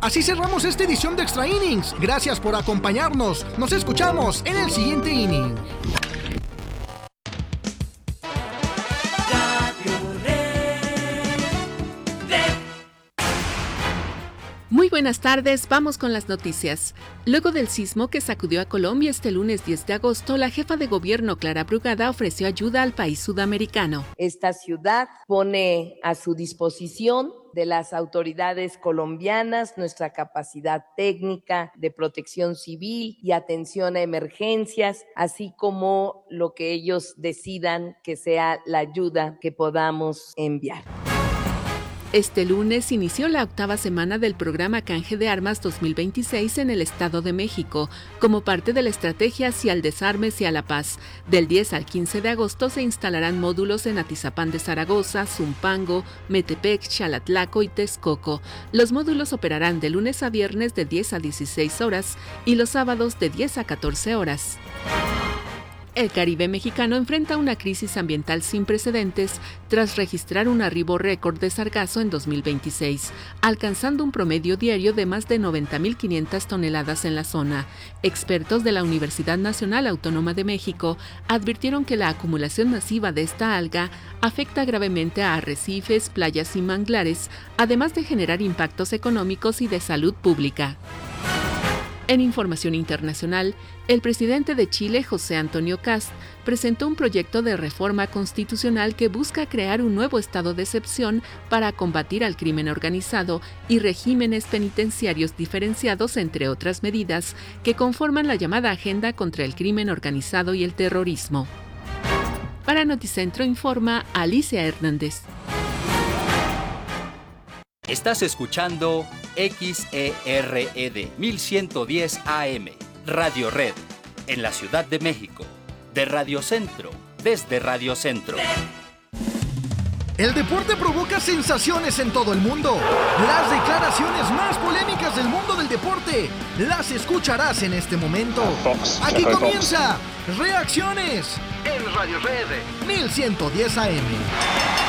Así cerramos esta edición de Extra Innings. Gracias por acompañarnos. Nos escuchamos en el siguiente inning. Muy buenas tardes, vamos con las noticias. Luego del sismo que sacudió a Colombia este lunes 10 de agosto, la jefa de gobierno Clara Brugada ofreció ayuda al país sudamericano. Esta ciudad pone a su disposición de las autoridades colombianas nuestra capacidad técnica de protección civil y atención a emergencias, así como lo que ellos decidan que sea la ayuda que podamos enviar. Este lunes inició la 8ª semana del programa Canje de Armas 2026 en el Estado de México, como parte de la estrategia hacia el desarme y a la paz. Del 10 al 15 de agosto se instalarán módulos en Atizapán de Zaragoza, Zumpango, Metepec, Xalatlaco y Texcoco. Los módulos operarán de lunes a viernes de 10 a 16 horas y los sábados de 10 a 14 horas. El Caribe mexicano enfrenta una crisis ambiental sin precedentes tras registrar un arribo récord de sargazo en 2026, alcanzando un promedio diario de más de 90.500 toneladas en la zona. Expertos de la Universidad Nacional Autónoma de México advirtieron que la acumulación masiva de esta alga afecta gravemente a arrecifes, playas y manglares, además de generar impactos económicos y de salud pública. En información internacional, el presidente de Chile, José Antonio Kast, presentó un proyecto de reforma constitucional que busca crear un nuevo estado de excepción para combatir al crimen organizado y regímenes penitenciarios diferenciados, entre otras medidas, que conforman la llamada Agenda contra el Crimen Organizado y el Terrorismo. Para Noticentro informa Alicia Hernández. Estás escuchando XERED 1110 AM, Radio Red, en la Ciudad de México, de Radio Centro, desde Radio Centro. El deporte provoca sensaciones en todo el mundo. Las declaraciones más polémicas del mundo del deporte las escucharás en este momento. Aquí comienza Reacciones en Radio Red 1110 AM.